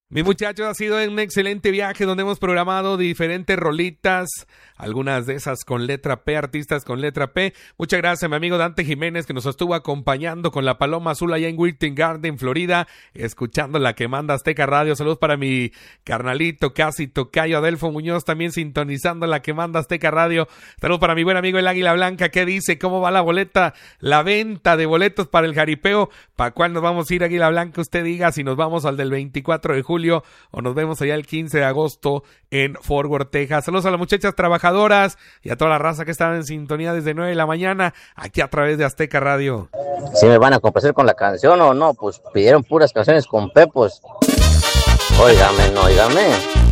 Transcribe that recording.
Mi muchacho, ha sido un excelente viaje donde hemos programado diferentes rolitas, algunas de esas con letra P, artistas con letra P. Muchas gracias, mi amigo Dante Jiménez, que nos estuvo acompañando con la Paloma Azul allá en Wilton Garden, Florida, escuchando la que manda Azteca Radio. Saludos para mi carnalito, casi tocayo Adelfo Muñoz, también sintonizando la que manda Azteca Radio. Saludos para mi buen amigo el Águila Blanca, que dice, ¿cómo va la venta de boletos para el jaripeo? ¿Para cuál nos vamos a ir, Águila Blanca? Usted diga si nos vamos al del 24 de julio o nos vemos allá el 15 de agosto en Fort Worth, Texas. Saludos a las muchachas trabajadoras y a toda la raza que estaba en sintonía desde 9 de la mañana aquí a través de Azteca Radio. Si me van a complacer con la canción o no, pues pidieron puras canciones con Pepos. Óigame, no, óigame.